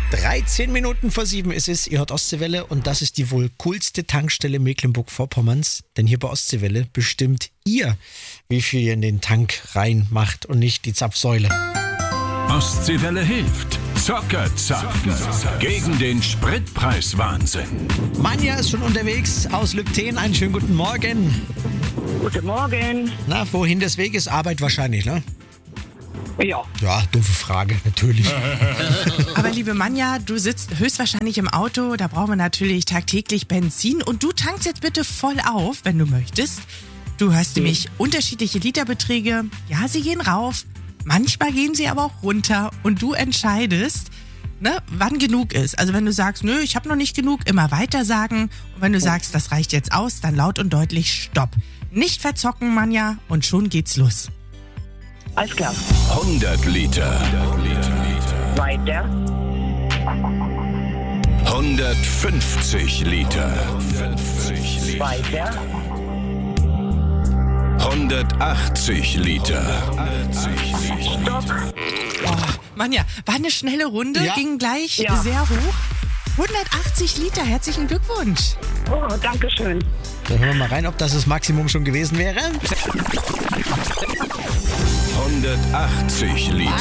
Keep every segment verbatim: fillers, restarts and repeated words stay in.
dreizehn Minuten vor sieben ist es, ihr hört Ostseewelle und das ist die wohl coolste Tankstelle Mecklenburg-Vorpommerns. Denn hier bei Ostseewelle bestimmt ihr, wie viel ihr in den Tank reinmacht und nicht die Zapfsäule. Ostseewelle hilft. Zocker zapfen gegen den Spritpreiswahnsinn. Manja ist schon unterwegs aus Lübten. Einen schönen guten Morgen. Guten Morgen. Na, wohin des Weges? Arbeit wahrscheinlich, ne? Ja. Ja, doofe Frage, natürlich. Aber liebe Manja, du sitzt höchstwahrscheinlich im Auto, da brauchen wir natürlich tagtäglich Benzin und du tankst jetzt bitte voll auf, wenn du möchtest. Du hast nämlich unterschiedliche Literbeträge, ja, sie gehen rauf, manchmal gehen sie aber auch runter und du entscheidest, ne, wann genug ist. Also wenn du sagst, nö, ich habe noch nicht genug, immer weiter sagen und wenn du sagst, das reicht jetzt aus, dann laut und deutlich Stopp. Nicht verzocken, Manja, und schon geht's los. Alles klar. hundert Liter. Weiter. hundertfünfzig Liter. Weiter. hundertachtzig Liter. Stopp. Oh, Manja, war eine schnelle Runde, Ja. ging gleich Ja. sehr hoch. hundertachtzig Liter, herzlichen Glückwunsch. Oh, danke schön. Dann hören wir mal rein, ob das das Maximum schon gewesen wäre. hundertachtzig Liter.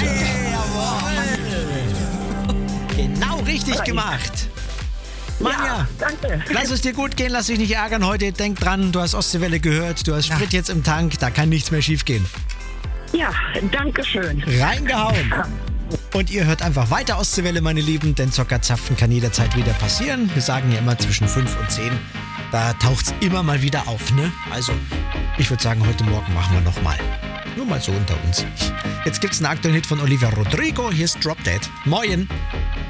Genau richtig gemacht. Manja, Ja, danke. lass es dir gut gehen, lass dich nicht ärgern heute. Denk dran, du hast Ostseewelle gehört, du hast Sprit jetzt im Tank, da kann nichts mehr schief gehen. Ja, danke schön. Reingehauen. Und ihr hört einfach weiter Ostseewelle, meine Lieben, denn Zockerzapfen kann jederzeit wieder passieren. Wir sagen ja immer zwischen fünf und zehn. Da taucht's immer mal wieder auf, ne? Also, ich würde sagen, heute Morgen machen wir nochmal. Nur mal so unter uns. Jetzt gibt's einen aktuellen Hit von Olivia Rodrigo. Hier ist Drop Dead. Moin.